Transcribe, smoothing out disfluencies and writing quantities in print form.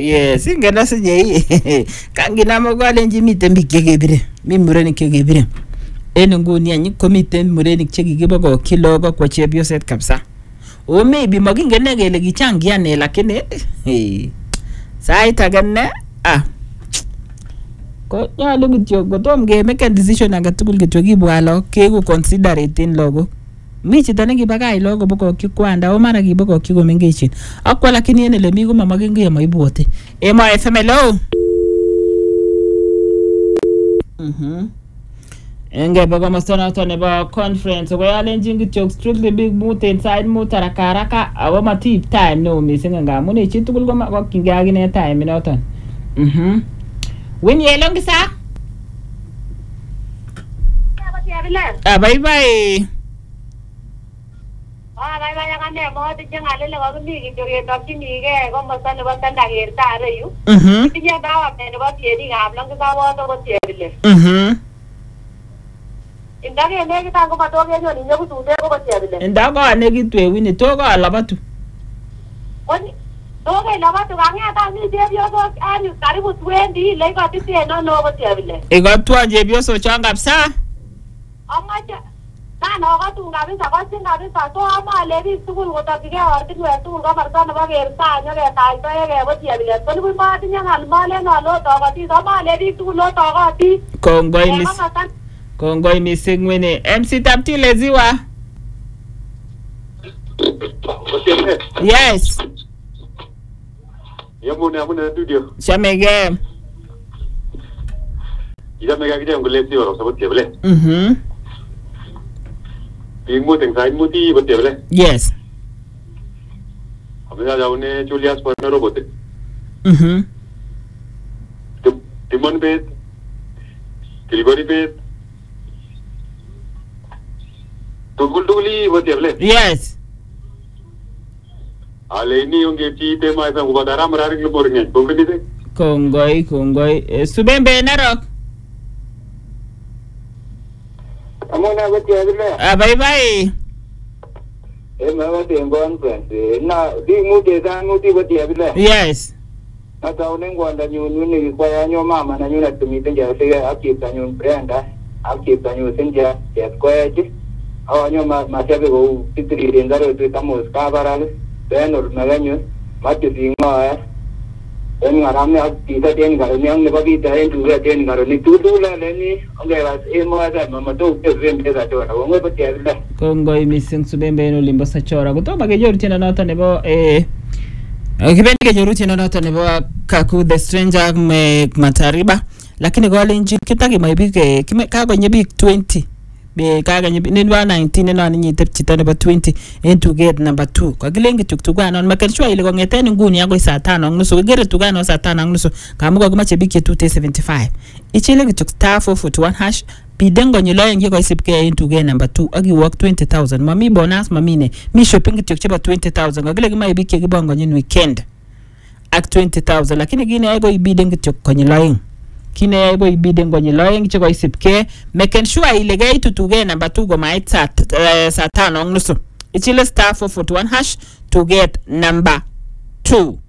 Yes, ingena sije. Kanginamo kolenji miten biik chekebire. Mi murenik chekebire. En nguni any komiten murenik chekikibokokyi lagok kwa chepyoset kabisa. O maybe makingen kele kichangiane lakini sait age ne ko nyolu kityo kotom ke make a decision age tugul kityo kibwa lagok keku considerate en lagok. Mi chito nekibakach lagok kobokokyi kwanda o mara kibokokyi komengechen. Akwa lakini en ele mi komamaken kiy moibwote. Emo FM hello. Engebe komosta noton nebo conference ko yalenjin kityo strictly big mood inside mood haraka ako matip time no missing ngamun chi tugul komakyinge akine time noton. Winnie Longisa. Bye bye. Bye yakane mo tinye ngalele kokimi kityo ketokchinige komosta nebo tanda kertare yu. Tinye dawa nebo tierikab Longisa woto ko tierile. Indage nekita ko matoke nyoni nyekutude ko chebile. Ndaga nekitwe wini toka labatu. Oni toka labatu kangeta ni chepyoso ani karibu 20 leko tite no ko chebile. Ikotwa chepyoso chon kabisa. Amache kana okatu kabisa kosin kabisa so amale biik tugul kotokige ortinwek tugul kobarta nebo kerta nyoketaitoege ko chebile. Koni ma tinye ngal male no lo tokoti amale biik tugul lo tokoti. Kongoi miss. Kongoi missing Winnie. MC Taptile Ziwa. Yes. Yamuna studio. Shamege. Yamega kide ngule sio sababu tebele. Pingu tengsa imuti botebele. Yes. Amela jaune Julius Pono robot. Timon bet. Tilgori bet. Tuguli botebele. Yes. Ale ni unge chite mai sa kubadara marari ke bornge. Bogni Kongoi. Subembe narok. Amona botebele. Bye bye. Mawa tengon kwense. Na di muti botebele. Yes. Ata unengwanda nyuni kwa yanyo mama na nyuna tumitenge asiga akipta nyun Brenda. Akipta nyun Cynthia ya kwaje. Awanyo masyabe ko titri dengaro tu tamos kabaral benor naganyo matu singa en ngaramne akita den garo ne ang nebabita en tu den garo ni tudula leni ongeras emo ada mamato pembe da to na ngwe patela Kongoi missing Subembe no limbo sachora kutoma ke jorti na nota nebo kipende ke jorti na nota nebo Kaku the Stranger Matariba lakini gole nji kitaki maibike kagonye big 20 be kaga nyenwa 19 neno ni nyitep nebo 20 into gate number 2 kwa gilengi tuktukana on makelchwa ile kongeten nguni yako saa 5 nusu gere tukana saa 5 nusu kama kwa kumache biki 275 ichile kituk star 441 hash bidengo nyilo yengi kwa isipke into gate number 2 agi work 20,000 mami bonus mamine mi shopping kituk cheba 20,000 kwa gilengi mai biki kibongo nyin weekend ak 20,000 lakini gine yako ibidengo kituk konyilo yengi kine yaibo ibide ngonye loyeng chiko isipke making sure ilegei tutuge number 2 go mait saa 5 nusu ichile star 441 hash to get number 2